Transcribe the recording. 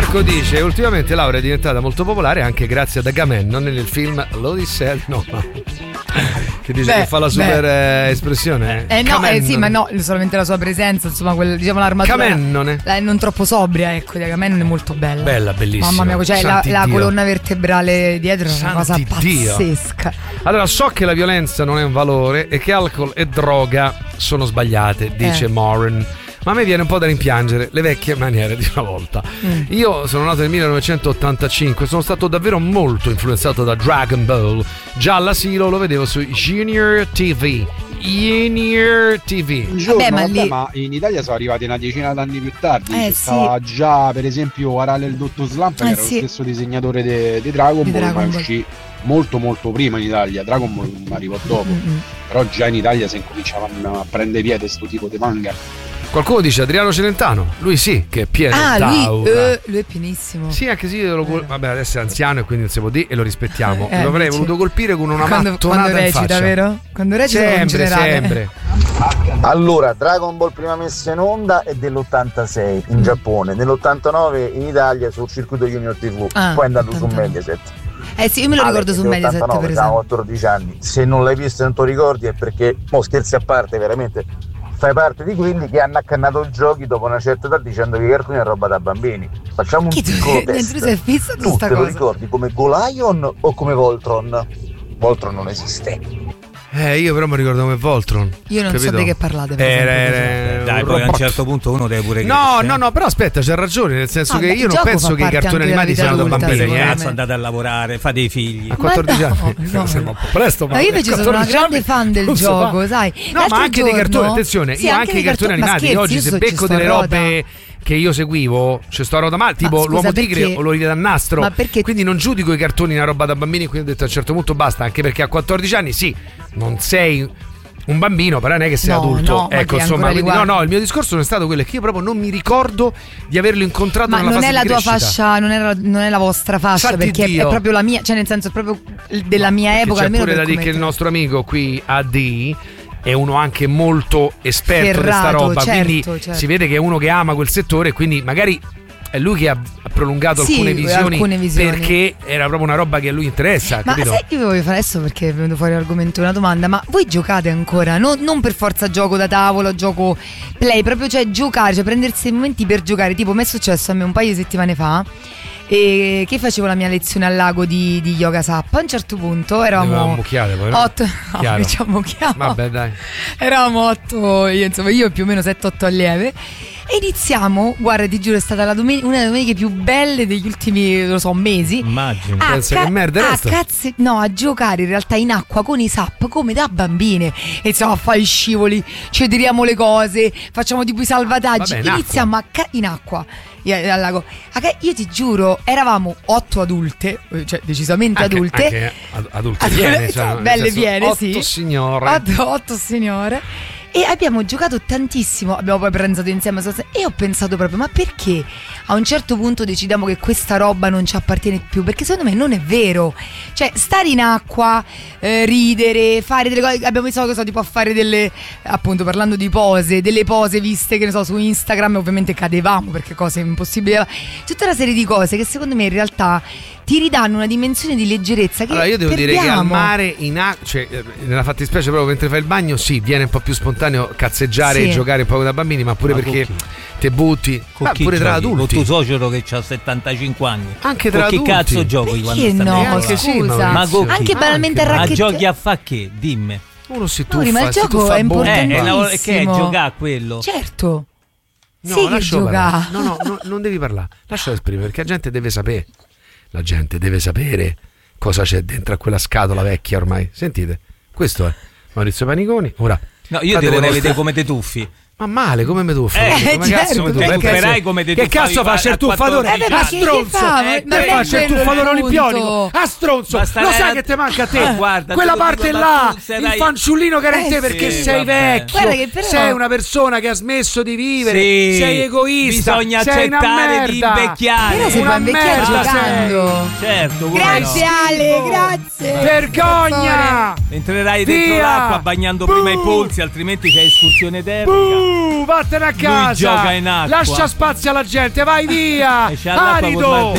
Marco dice: ultimamente Laura è diventata molto popolare anche grazie ad Agamennone nel film l'Odissea del Noma. Che dice che fa la super espressione. No, sì, ma no, solamente la sua presenza, insomma, diciamo l'armatura. Camennone. Non troppo sobria, ecco, di Agamennone è molto bella. Bella, bellissima. Mamma mia, cioè la colonna vertebrale dietro è una cosa pazzesca. Allora, so che la violenza non è un valore e che alcol e droga sono sbagliate, dice Moran. Ma a me viene un po' da rimpiangere le vecchie maniere di una volta. Io sono nato nel 1985, sono stato davvero molto influenzato da Dragon Ball. Già all'asilo lo vedevo su Junior TV. Ma in Italia sono arrivati una decina d'anni più tardi. Stava già, per esempio, Arale il Dotto Slump, che era lo stesso disegnatore di Dragon Ball, ma uscì molto molto prima in Italia. Dragon Ball arrivò dopo, però già in Italia si incominciavano a prendere piede questo tipo di manga. Qualcuno dice Adriano Celentano, lui sì, che è pieno d'aura. Lui è pienissimo. Sì, anche sì, vabbè, adesso è anziano e quindi non si può dire e lo rispettiamo. Lo avrei voluto colpire con una mattonata quando recita, in faccia. Vero? Quando recita sempre. Allora, Dragon Ball prima messa in onda è dell'86 in Giappone, nell'89 in Italia sul circuito Junior TV, poi è andato su Mediaset. Sì, io me lo ricordo su Mediaset, per esempio. Da 14 anni. Se non l'hai visto e non te lo ricordi è perché, scherzi a parte, veramente fai parte di quelli che hanno accannato giochi dopo una certa età dicendo che i cartoni è roba da bambini. Facciamo un piccolo test. Tu te lo ricordi come Golion o come Voltron? Voltron non esiste. Io però mi ricordo come Voltron. Io non so di che parlate. Dai, poi a un certo punto uno deve pure No, però aspetta, c'è ragione, nel senso che io non penso che i cartoni animati siano da bambini. Ragazzo, andate a lavorare, fate dei figli. A 14 anni. No. Sembra un po' presto, ma io invece sono una grande fan del gioco, sai. No, ma anche dei cartoni, attenzione, io anche i cartoni animati. Oggi se becco delle robe che io seguivo, c'è sto roba male, tipo l'Uomo Tigre o l'Olive del Nastro. Ma perché? Quindi non giudico i cartoni una roba da bambini, quindi ho detto a un certo punto basta, anche perché a 14 anni sì, non sei un bambino, però non è che sei adulto. No, ecco, insomma, quindi, no, il mio discorso non è stato quello, che io proprio non mi ricordo di averlo incontrato nella fase di crescita. Ma non è la tua fascia, non è la vostra fascia, Santi perché Dio. È proprio la mia, cioè nel senso è proprio della mia epoca. C'è pure da dire che il nostro amico qui AD è uno anche molto esperto di sta roba, quindi si vede che è uno che ama quel settore e quindi magari è lui che ha prolungato alcune visioni perché era proprio una roba che a lui interessa. Ma capito? sai che voglio fare adesso, perché è venuto fuori l'argomento, una domanda: ma voi giocate ancora? Non per forza gioco da tavolo, gioco play, proprio cioè giocare, cioè prendersi dei momenti per giocare. Tipo mi è successo a me un paio di settimane fa che facevo la mia lezione al lago di yoga Sappa. A un certo punto eravamo 8. Diciamo chiaro. Vabbè, dai. Eravamo 8, io più o meno 7-8 allieve. E iniziamo, guarda, ti giuro, è stata una delle domeniche più belle degli ultimi, mesi. Immagino. Pensa che merda a giocare in realtà in acqua con i SAP come da bambine. E iniziamo a fare i scivoli, ci tiriamo le cose, facciamo tipo i salvataggi. Vabbè, iniziamo in acqua. Al lago. Io ti giuro, eravamo 8 adulte, cioè decisamente adulte. Anche adulte piene, belle piene, 8 signore. 8 signore. E abbiamo giocato tantissimo, abbiamo poi pranzato insieme e ho pensato proprio, ma perché a un certo punto decidiamo che questa roba non ci appartiene più? Perché secondo me non è vero. Cioè stare in acqua, ridere, fare delle cose, abbiamo pensato tipo a fare delle, appunto parlando di pose, delle pose viste che ne so su Instagram, ovviamente cadevamo perché cose impossibili, tutta una serie di cose che secondo me in realtà ti ridanno una dimensione di leggerezza che allora io devo perdiamo. dire che al mare cioè nella fattispecie proprio mentre fai il bagno viene un po' più spontaneo cazzeggiare e giocare un po' da bambini, ma pure perché te butti pure tra adulti. Con tuo suocero che ha 75 anni, anche tra adulti. Che cazzo giochi quando sta anche scusa, ma anche banalmente a racchetta. Ma giochi a fa che? Dimmi. Uno si tuffa, ma il gioco è importantissimo. Che è giocare a quello? Certo. No, lascia parlare. No, non devi parlare. Lascia esprimere, perché la gente deve sapere. La gente deve sapere cosa c'è dentro a quella scatola vecchia ormai. Sentite, questo è Maurizio Paniconi. Ora, no, io devo vedere come te tuffi. Ma male, come mi tuffo? Che cazzo faccio il tuffatore? A stronzo! Te faccio il tuffatore olimpionico! A stronzo! Lo sai che ti manca a te? Guarda, quella parte là, il fanciullino che era in te perché sei vecchio. Sei una persona che ha smesso di vivere. Sei egoista. Bisogna sei accettare di invecchiare. Però si può invecchiare giocando. Certo. Grazie Ale, grazie. Vergogna! Entrerai dentro l'acqua bagnando prima i polsi, altrimenti c'è escursione termica. Vattene a casa. Lui gioca in acqua. Lascia spazio alla gente, vai via. Arido.